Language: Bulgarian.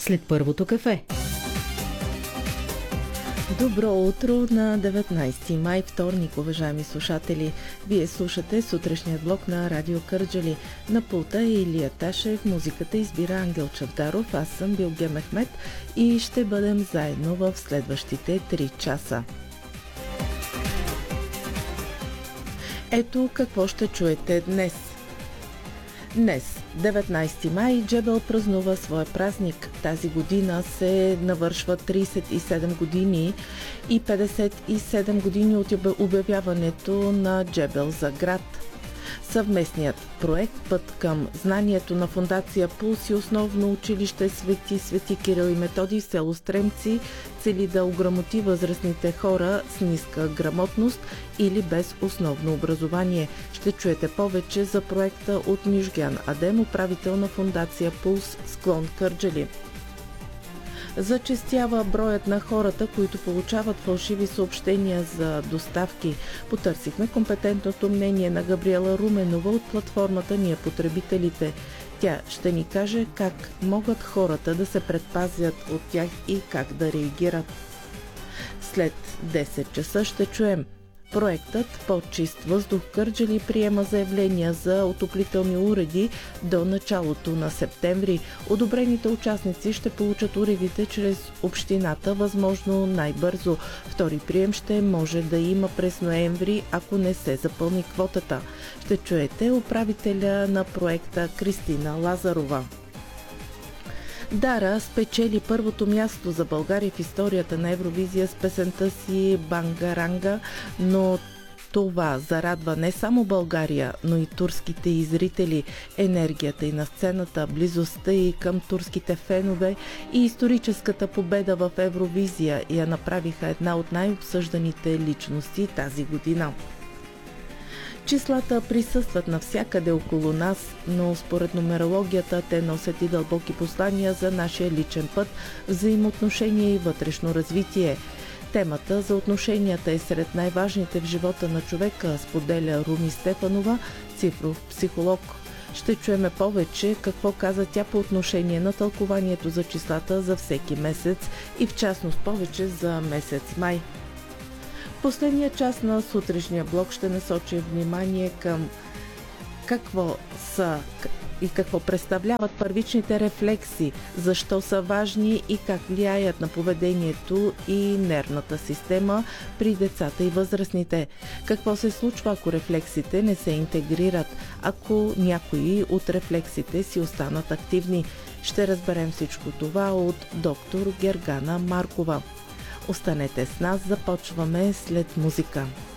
след първото кафе. Добро утро на 19 май, вторник, уважаеми слушатели. Вие слушате сутрешният блок на Радио Кърджали. На пулта е Илия Ташев, музиката избира Ангел Чавдаров, аз съм Билге Мехмет и ще бъдем заедно в следващите 3 часа. Ето какво ще чуете днес. Днес, 19 май, Джебел празнува своя празник. Тази година се навършва 37 години и 57 години от обявяването на Джебел за град. Съвместният проект Път към знанието на фондация Пулс и основно училище Свети Кирил и Методий в село Стремци цели да ограмоти възрастните хора с ниска грамотност или без основно образование. Ще чуете повече за проекта от Мижгян Адем, управител на фондация Пулс, склон Кърджали. Зачестява броят на хората, които получават фалшиви съобщения за доставки. Потърсихме компетентното мнение на Габриела Руменова от платформата Ние потребителите. Тя ще ни каже как могат хората да се предпазят от тях и как да реагират. След 10 часа ще чуем: проектът По-чист въздух Кърджали приема заявления за отоплителни уреди до началото на септември. Одобрените участници ще получат уредите чрез общината възможно най-бързо. Втори прием ще може да има през ноември, ако не се запълни квотата. Ще чуете управителя на проекта Кристина Лазарова. Дара спечели първото място за България в историята на Евровизия с песента си Бангаранга, но това зарадва не само България, но и турските и зрители. Енергията и на сцената, близостта и към турските фенове и историческата победа в Евровизия я направиха една от най-обсъжданите личности тази година. Числата присъстват навсякъде около нас, но според нумерологията те носят и дълбоки послания за нашия личен път, взаимоотношения и вътрешно развитие. Темата за отношенията е сред най-важните в живота на човека, споделя Руми Стефанова, цифров психолог. Ще чуеме повече какво каза тя по отношение на тълкованието за числата за всеки месец и в частност повече за месец май. Последният част на сутрешния блок ще насочи внимание към какво са и какво представляват първичните рефлекси, защо са важни и как влияят на поведението и нервната система при децата и възрастните. Какво се случва, ако рефлексите не се интегрират, ако някои от рефлексите си останат активни. Ще разберем всичко това от доктор Гергана Маркова. Останете с нас, започваме след музика.